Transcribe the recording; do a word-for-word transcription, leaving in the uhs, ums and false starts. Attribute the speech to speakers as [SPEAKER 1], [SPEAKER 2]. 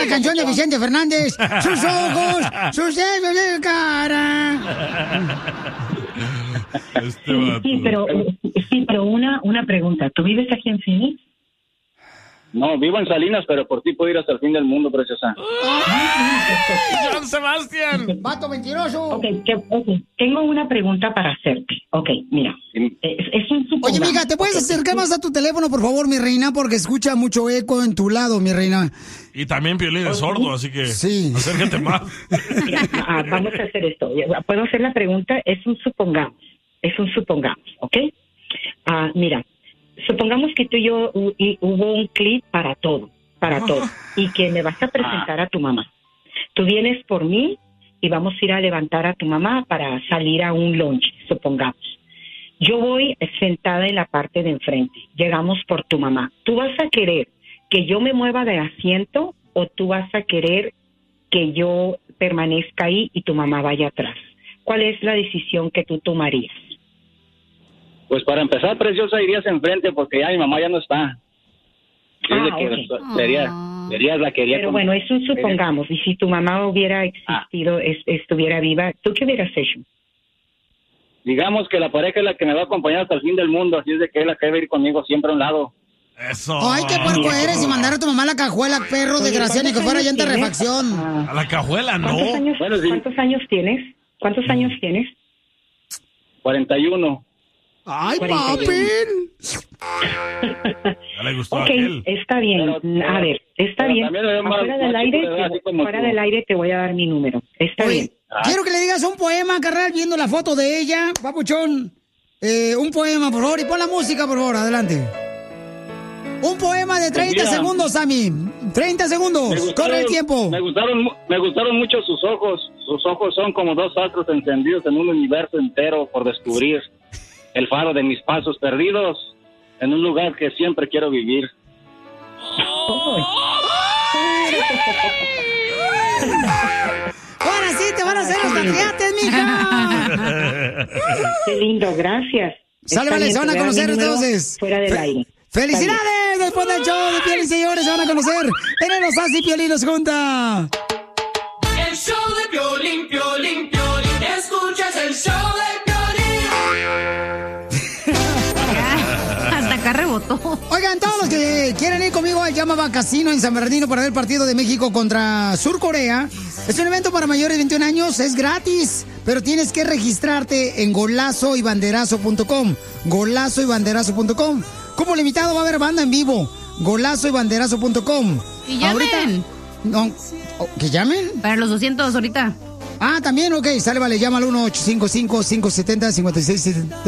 [SPEAKER 1] la canción de Vicente Fernández. Sus ojos, sus dedos de cara.
[SPEAKER 2] Este sí, pero, sí, pero una, una pregunta. ¿Tú vives aquí en Phoenix?
[SPEAKER 3] No, vivo en Salinas, pero por ti puedo ir hasta el fin del mundo, preciosa.
[SPEAKER 4] ¡John Sebastián!
[SPEAKER 1] ¡Vato mentiroso!
[SPEAKER 2] Okay, que, ok, tengo una pregunta para hacerte. Ok, mira. Es, es un
[SPEAKER 1] Oye, mija, ¿te puedes
[SPEAKER 2] okay.
[SPEAKER 1] acercar más a tu teléfono, por favor, mi reina? Porque escucha mucho eco en tu lado, mi reina.
[SPEAKER 4] Y también Piolín es sordo, así que
[SPEAKER 1] sí.
[SPEAKER 4] acércate más.
[SPEAKER 2] Mira, ah, vamos a hacer esto. ¿Puedo hacer la pregunta? Es un supongamos. Es un supongamos, ¿ok? Ah, mira. Supongamos que tú y yo hu- y hubo un clip para todo, para todo, y que me vas a presentar a tu mamá. Tú vienes por mí y vamos a ir a levantar a tu mamá para salir a un lunch, supongamos. Yo voy sentada en la parte de enfrente, llegamos por tu mamá. ¿Tú vas a querer que yo me mueva de asiento o tú vas a querer que yo permanezca ahí y tu mamá vaya atrás? ¿Cuál es la decisión que tú tomarías?
[SPEAKER 3] Pues para empezar, preciosa, irías enfrente porque ya mi mamá ya no está.
[SPEAKER 2] Ah,
[SPEAKER 3] que
[SPEAKER 2] ok.
[SPEAKER 3] sería, serías la que iría
[SPEAKER 2] Pero
[SPEAKER 3] con-
[SPEAKER 2] bueno, eso supongamos. Y si tu mamá hubiera existido, es- estuviera viva, ¿tú qué hubieras hecho?
[SPEAKER 3] Digamos que la pareja es la que me va a acompañar hasta el fin del mundo, así es de que es la que debe ir conmigo siempre a un lado.
[SPEAKER 4] Eso.
[SPEAKER 1] Ay, qué puerco eres y mandar a tu mamá a la cajuela, perro
[SPEAKER 2] Oye,
[SPEAKER 1] desgraciado, ni que
[SPEAKER 2] ¿cuántos
[SPEAKER 1] fuera
[SPEAKER 2] años
[SPEAKER 1] llanta de
[SPEAKER 2] tienes?
[SPEAKER 1] refacción.
[SPEAKER 4] A la cajuela, no.
[SPEAKER 2] ¿Cuántos años,
[SPEAKER 3] Bueno, sí.
[SPEAKER 2] ¿cuántos años tienes? ¿Cuántos años tienes?
[SPEAKER 3] cuarenta y uno.
[SPEAKER 1] Ay,
[SPEAKER 2] cuarenta y uno.
[SPEAKER 1] papi.
[SPEAKER 4] Ya le gustó
[SPEAKER 2] Ok,
[SPEAKER 4] a aquel.
[SPEAKER 2] está bien.
[SPEAKER 3] Pero-
[SPEAKER 2] a ver, está
[SPEAKER 3] pero
[SPEAKER 2] bien.
[SPEAKER 3] también me veo más-
[SPEAKER 2] Fuera del
[SPEAKER 3] más
[SPEAKER 2] aire,
[SPEAKER 3] chico de edad,
[SPEAKER 2] te-
[SPEAKER 3] así como
[SPEAKER 2] fuera
[SPEAKER 3] tú.
[SPEAKER 2] del aire te voy a dar mi número. Está
[SPEAKER 1] Oye,
[SPEAKER 2] bien.
[SPEAKER 1] quiero que le digas un poema, carnal, viendo la foto de ella, papuchón. Eh, un poema, por favor, y pon la música, por favor, adelante. Un poema de treinta
[SPEAKER 3] Mira.
[SPEAKER 1] segundos, Sammy. treinta segundos.
[SPEAKER 3] Me gustaron-
[SPEAKER 1] Corre el tiempo.
[SPEAKER 3] Me gustaron, mu- me gustaron mucho sus ojos. Sus ojos son como dos astros encendidos en un universo entero por descubrir. El faro de mis pasos perdidos en un lugar que siempre quiero vivir.
[SPEAKER 1] Ahora sí te van a hacer los tatuajes, mija.
[SPEAKER 2] Qué lindo, gracias.
[SPEAKER 1] Sale,
[SPEAKER 2] Está
[SPEAKER 1] vale,
[SPEAKER 2] bien,
[SPEAKER 1] se van
[SPEAKER 2] te
[SPEAKER 1] a
[SPEAKER 2] voy dar
[SPEAKER 1] conocer
[SPEAKER 2] mi número
[SPEAKER 1] entonces.
[SPEAKER 2] Fuera del
[SPEAKER 1] Fe-
[SPEAKER 2] aire.
[SPEAKER 1] ¡Felicidades! Después del show de Piolín, señores, se van a conocer. Tenemos Sassy y Piolín nos junta.
[SPEAKER 5] El show de Piolín, Piolín, Piolín. Escuchas el show de Piolín.
[SPEAKER 6] Hasta acá rebotó.
[SPEAKER 1] Oigan, todos los que quieren ir conmigo al Llamaba Casino en San Bernardino para ver el partido de México contra Sur Corea. Es un evento para mayores de veintiún años, es gratis, pero tienes que registrarte en golazo y banderazo punto com. golazo y banderazo punto com. Como limitado va a haber banda en vivo. golazo y banderazo punto com.
[SPEAKER 6] Y llamen.
[SPEAKER 1] Ahorita, no, oh, ¿que llamen?
[SPEAKER 6] Para los doscientos ahorita.
[SPEAKER 1] Ah, también, ok, sale, vale, llama al uno ocho cinco cinco, cinco siete cero, cinco seis siete